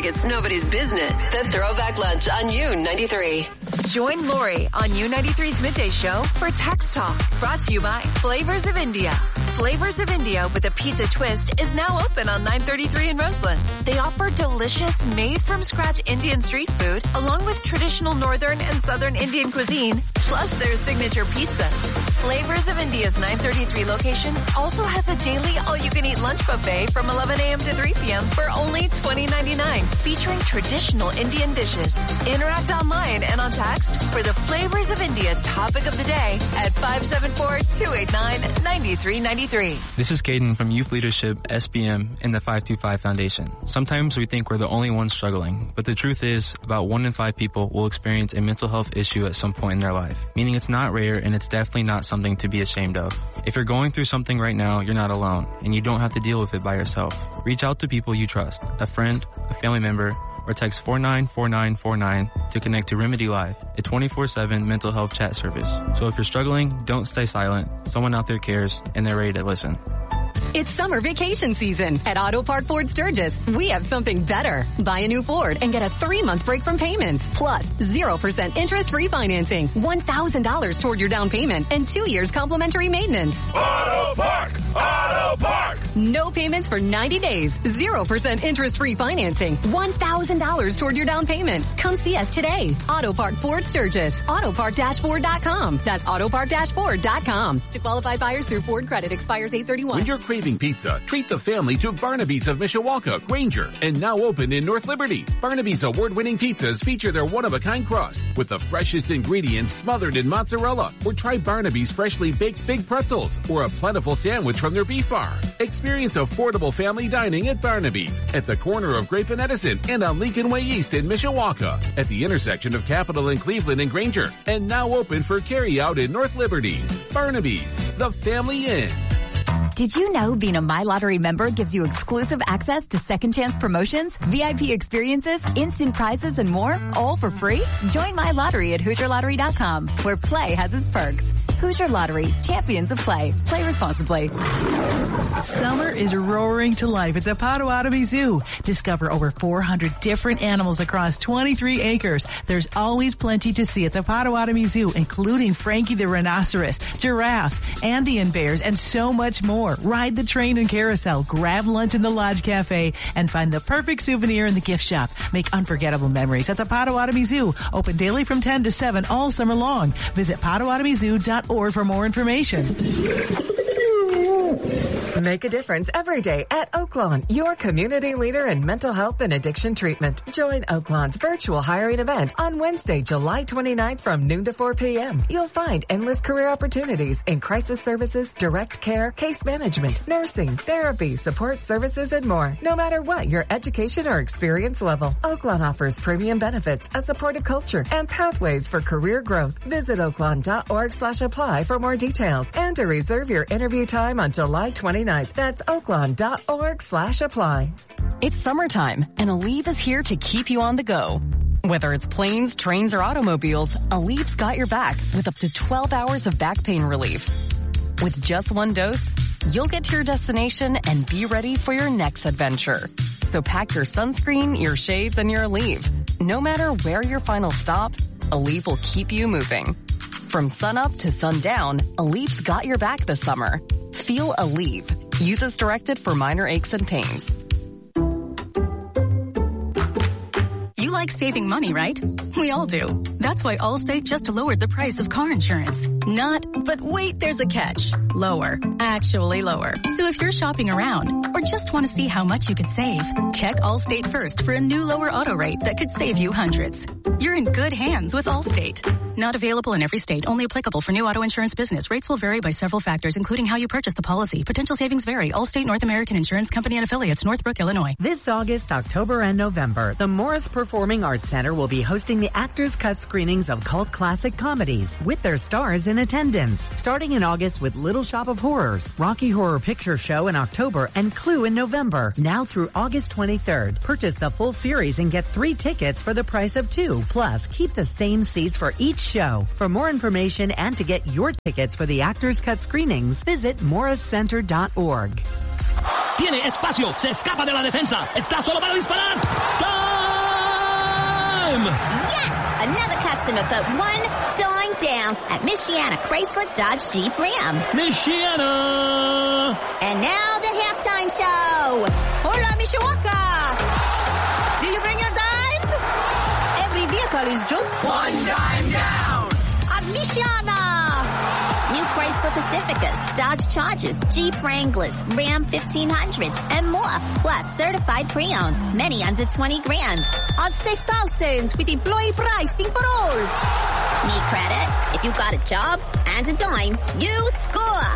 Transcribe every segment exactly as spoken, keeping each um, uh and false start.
like it's nobody's business. The Throwback Lunch on U ninety-three. Join Lori on U ninety-three's Midday Show for Text Talk, brought to you by Flavors of India. Flavors of India with a pizza twist is now open on nine thirty-three in Roseland. They offer delicious, made-from-scratch Indian street food, along with traditional northern and southern Indian cuisine, plus their signature pizzas. Flavors of India's nine thirty-three location also has a daily all-you-can-eat lunch buffet from eleven a.m. to three p.m. for only twenty ninety-nine, featuring traditional Indian dishes. Interact online and on text for the Flavors of India topic of the day at five seven four, two eight nine, nine three nine three. This is Caden from Youth Leadership, S B M, and the five two five Foundation. Sometimes we think we're the only ones struggling, but the truth is about one in five people will experience a mental health issue at some point in their life, meaning it's not rare and it's definitely not something to be ashamed of. If you're going through something right now, you're not alone, and you don't have to deal with it by yourself. Reach out to people you trust, a friend, a family member, or text four nine four nine four nine to connect to Remedy Live, a twenty-four seven mental health chat service. So if you're struggling, don't stay silent. Someone out there cares, and they're ready to listen. It's summer vacation season. At Auto Park Ford Sturgis, we have something better. Buy a new Ford and get a three-month break from payments. Plus, zero percent interest-free financing, one thousand dollars toward your down payment, and two years complimentary maintenance. Auto Park! Auto Park! No payments for ninety days. zero percent interest-free financing, one thousand dollars toward your down payment. Come see us today. Auto Park Ford Sturgis. Auto Park Ford dot com. That's Auto Park Ford dot com. To qualified buyers through Ford Credit, expires eight thirty-one. When you're craving pizza, treat the family to Barnaby's of Mishawaka, Granger, and now open in North Liberty. Barnaby's award-winning pizzas feature their one-of-a-kind crust with the freshest ingredients smothered in mozzarella. Or try Barnaby's freshly baked big pretzels or a plentiful sandwich from their beef bar. Experience affordable family dining at Barnaby's at the corner of Grape and Edison and on Lincoln Way East in Mishawaka at the intersection of Capitol and Cleveland and Granger, and now open for carry-out in North Liberty. Barnaby's, the family inn. Did you know being a My Lottery member gives you exclusive access to second chance promotions, V I P experiences, instant prizes, and more, all for free? Join My Lottery at Hoosier Lottery dot com, where play has its perks. Hoosier Lottery, champions of play. Play responsibly. Summer is roaring to life at the Potawatomi Zoo. Discover over four hundred different animals across twenty-three acres. There's always plenty to see at the Potawatomi Zoo, including Frankie the rhinoceros, giraffes, Andean bears, and so much more. Ride the train and carousel, grab lunch in the Lodge Cafe, and find the perfect souvenir in the gift shop. Make unforgettable memories at the Potawatomi Zoo. Open daily from ten to seven all summer long. Visit Potawatomi Zoo dot org for more information. Make a difference every day at Oaklawn, your community leader in mental health and addiction treatment. Join Oaklawn's virtual hiring event on Wednesday, July twenty-ninth from noon to four p.m. You'll find endless career opportunities in crisis services, direct care, case management, nursing, therapy, support services, and more. No matter what your education or experience level, Oaklawn offers premium benefits, a supportive culture, and pathways for career growth. Visit oaklawn dot org slash apply for more details and to reserve your interview time on July twenty-ninth. That's oaklawn dot org slash apply. It's summertime, and Aleve is here to keep you on the go. Whether it's planes, trains, or automobiles, Aleve's got your back with up to twelve hours of back pain relief. With just one dose, you'll get to your destination and be ready for your next adventure. So pack your sunscreen, your shades, and your Aleve. No matter where your final stop, Aleve will keep you moving. From sunup to sundown, Aleve's got your back this summer. Feel Aleve. Use as directed for minor aches and pains. You like saving money, right? We all do. That's why Allstate just lowered the price of car insurance. Not, but wait, there's a catch. Lower. Actually lower. So if you're shopping around or just want to see how much you could save, check Allstate first for a new lower auto rate that could save you hundreds. You're in good hands with Allstate. Not available in every state. Only applicable for new auto insurance business. Rates will vary by several factors, including how you purchase the policy. Potential savings vary. Allstate North American Insurance Company and Affiliates, Northbrook, Illinois. This August, October, and November, the Morris Performing Arts Center will be hosting the Actors Cut screenings of cult classic comedies with their stars in attendance. Starting in August with Little Shop of Horrors, Rocky Horror Picture Show in October, and Clue in November. Now through August twenty-third. Purchase the full series and get three tickets for the price of two. Plus, keep the same seats for each show. For more information and to get your tickets for the Actors Cut screenings, visit morris center dot org. tiene espacio, se escapa de la defensa, está solo para disparar. ¡Time! Yes! Another customer put one dime down at Michiana Chrysler Dodge Jeep Ram. Michiana! And now the halftime show. Hola, Mishawaka! Do you bring your dimes? Every vehicle is just one dime down at Michiana. New Chrysler Pacificas, Dodge Chargers, Jeep Wranglers, Ram fifteen hundreds, and more. Plus certified pre-owned, many under twenty grand. I'd save thousands with employee pricing for all. Need credit? If you got a job and a dime, you score.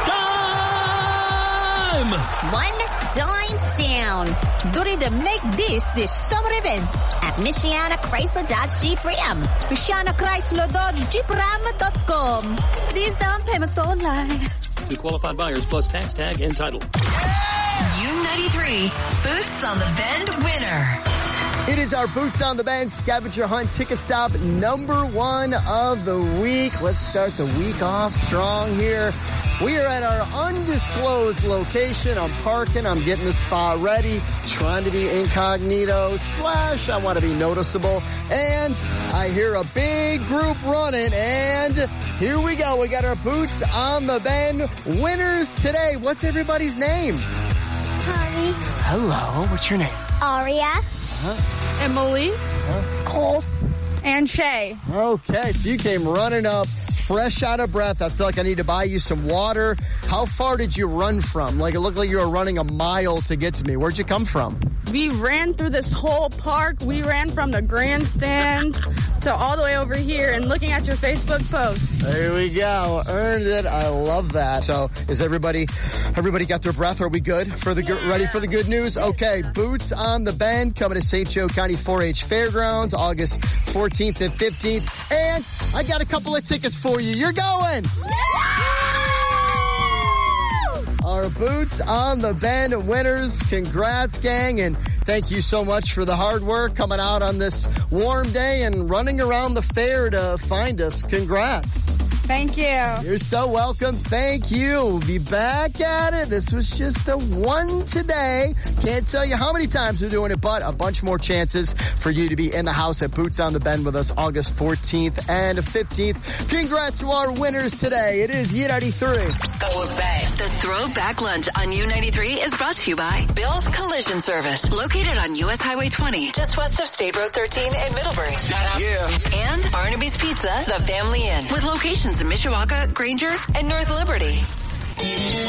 Time! One dime down. Ready to make this this summer event at Michiana Chrysler Dodge Jeep Ram. Michiana Chrysler Dodge Jeep Ram dot com. These down payments online. To qualified buyers plus tax tag and title. U ninety-three, Boots on the Bend winner. It is our Boots on the Bend scavenger hunt ticket stop number one of the week. Let's start the week off strong here. We are at our undisclosed location. I'm parking. I'm getting the spot ready, trying to be incognito slash I want to be noticeable. And I hear a big group running. And here we go. We got our Boots on the Bend winners today. What's everybody's name? Honey. Hello. What's your name? Aria. Huh? Emily. Huh? Cole. And Shay. Okay, so you came running up, fresh out of breath. I feel like I need to buy you some water. How far did you run from? Like, it looked like you were running a mile to get to me. Where'd you come from? We ran through this whole park. We ran from the grandstand to all the way over here and looking at your Facebook post. There we go. Earned it. I love that. So is everybody, everybody got their breath? Are we good for the, yeah. ready for the good news? Okay. Boots on the Bend coming to Saint Joe County four H Fairgrounds, August fourteenth and fifteenth. And I got a couple of tickets for you. You're going. Our Boots on the Bend winners. Congrats, gang. And thank you so much for the hard work coming out on this warm day and running around the fair to find us. Congrats. Thank you. You're so welcome. Thank you. We'll be back at it. This was just a one today. Can't tell you how many times we're doing it, but a bunch more chances for you to be in the house at Boots on the Bend with us August fourteenth and fifteenth. Congrats to our winners today. It is U ninety-three. The Throwback Lunch on U ninety-three is brought to you by Bill's Collision Service, located on U S Highway twenty, just west of State Road thirteen in Middlebury. Yeah. And Barnaby's Pizza, the Family Inn, with locations in Mishawaka, Granger, and North Liberty.